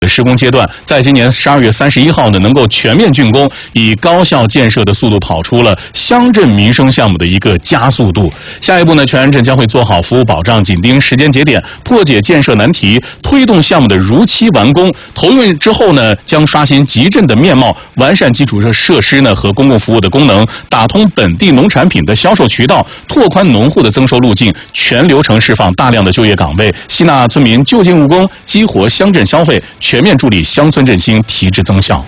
施工阶段，在今年12月31号呢，能够全面竣工，以高效建设的速度跑出了乡镇民生项目的一个加速度。下一步呢，全安镇将会做好服务保障，紧盯时间节点，破解建设难题，推动项目的如期完工。投运之后呢，将刷新集镇的面貌，完善基础设施呢和公共服务的功能，打通本地农产品的销售渠道，拓宽农户的增收路径，全流程释放大量的就业岗位，吸纳村民就近务工，激活乡镇消费，全面助力乡村振兴，提质增效。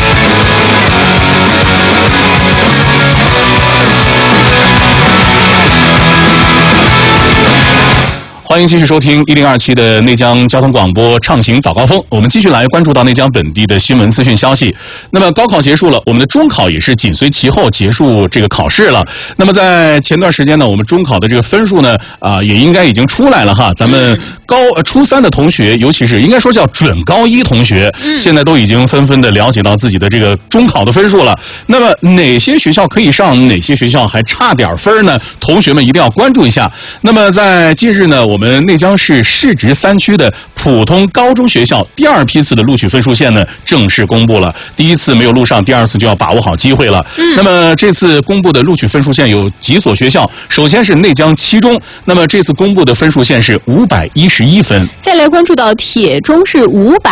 欢迎继续收听1027的内江交通广播畅行早高峰。我们继续来关注到内江本地的新闻资讯消息。那么高考结束了，我们的中考也是紧随其后结束这个考试了。那么在前段时间呢，我们中考的这个分数呢，也应该已经出来了哈。咱们初三的同学，尤其是应该说叫准高一同学，现在都已经纷纷的了解到自己的这个中考的分数了。那么哪些学校可以上，哪些学校还差点分呢？同学们一定要关注一下。那么在近日呢，我们内江市市直3区的普通高中学校第2批次的录取分数线呢正式公布了。第一次没有录上，第2次就要把握好机会了。那么这次公布的录取分数线有几所学校，首先是内江七中，那么这次公布的分数线是511分。 再来关注到铁中是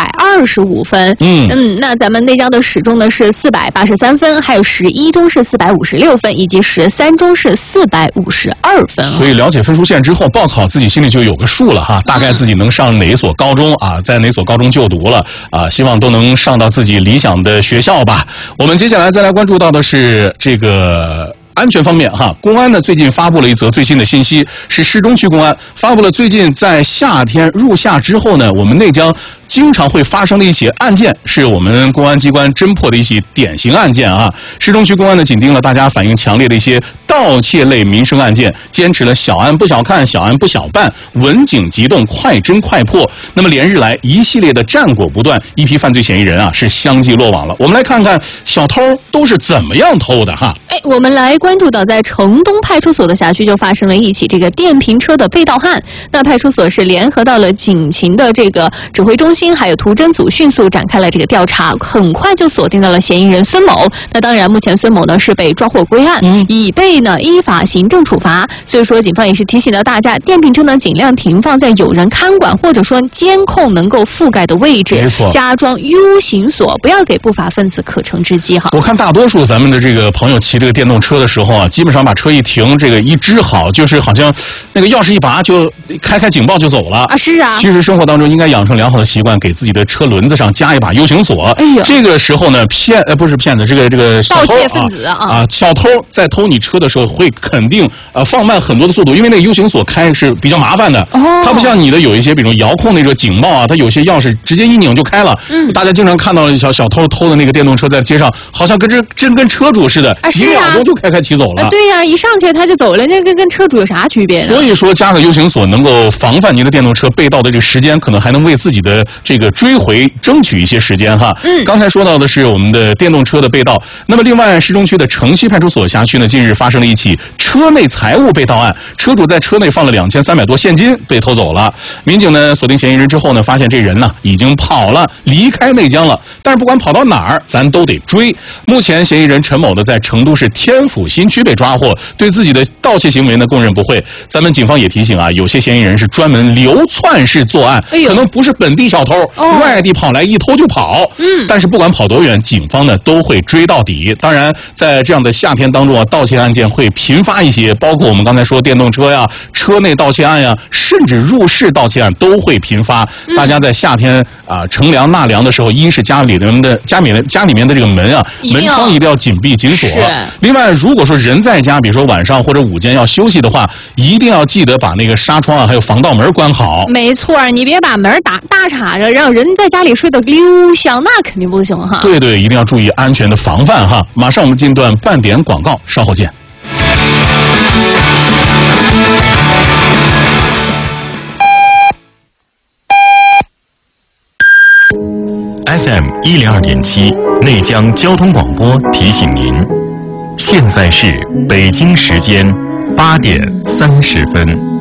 525分。那咱们内江的始中呢是483分，还有11中是456分，以及13中是452分。 所以了解分数线之后，报考自己心里就有个数了哈，大概自己能上哪所高中啊，在哪所高中就读了啊，希望都能上到自己理想的学校吧。我们接下来再来关注到的是这个安全方面哈，公安呢最近发布了一则最新的信息，是市中区公安发布了最近在夏天入夏之后呢，我们内江经常会发生的一些案件，是我们公安机关侦破的一些典型案件啊。市中区公安呢紧盯了大家反映强烈的一些盗窃类民生案件，坚持了小案不小看，小案不小办，稳警急动，快侦快破。那么连日来一系列的战果不断，一批犯罪嫌疑人啊是相继落网了。我们来看看小偷都是怎么样偷的哈。 我们来关注到在城东派出所的辖区就发生了一起这个电瓶车的被盗案。那派出所是联合到了警情的这个指挥中心，还有图侦组，迅速展开了这个调查，很快就锁定到了嫌疑人孙某。那当然，目前孙某呢是被抓获归案，已被呢依法行政处罚。所以说，警方也是提醒到大家，电瓶车呢尽量停放在有人看管或者说监控能够覆盖的位置，加装 U 型锁，不要给不法分子可乘之机哈。 我看大多数咱们的这个朋友骑这个电动车的时候啊，基本上把车一停，这个一支好，就是好像那个钥匙一拔就开警报就走了啊。 是啊， 其实生活当中应该养成良好的习惯，给自己的车轮子上加一把 U 型锁。这个时候呢，不是骗子，这个小偷盗窃分子小偷在偷你车的时候会肯定放慢很多的速度，因为那个 U 型锁开是比较麻烦的。它不像你的有一些比如遥控那个警报啊，它有些钥匙直接一拧就开了。大家经常看到小偷偷的那个电动车在街上，好像真跟车主似的，1秒钟就开骑走了。 对呀，一上去他就走了，那跟车主有啥区别呢？ 所以说加个 U 型锁能够防范您的电动车被盗的这个时间，可能还能为自己的这个追回争取一些时间哈。刚才说到的是我们的电动车的被盗，那么另外市中区的城西派出所辖区呢，近日发生了一起车内财物被盗案，车主在车内放了2300多现金被偷走了。民警呢锁定嫌疑人之后呢，发现这人呢已经跑了，离开内江了。但是不管跑到哪儿，咱都得追。目前嫌疑人陈某呢在成都市天府新区被抓获，对自己的盗窃行为呢供认不讳。咱们警方也提醒啊，有些嫌疑人是专门流窜式作案，可能不是本地小偷，外地跑来一偷就跑。但是不管跑多远，警方呢都会追到底。当然，在这样的夏天当中啊，盗窃案件会频发一些，包括我们刚才说电动车呀、车内盗窃案呀，甚至入室盗窃案都会频发。大家在夏天乘凉纳凉的时候，一是家里面的这个门啊，门窗一定要紧闭紧锁。另外，如果说人在家，比如说晚上或者午间要休息的话，一定要记得把那个纱窗啊还有防盗门关好。 没错，你别把门大插着，让人在家里睡得溜香，那肯定不行哈。 对，一定要注意安全的防范哈。马上我们进段半点广告，稍后见。 FM 102.7内江交通广播提醒您，现在是北京时间8点30分。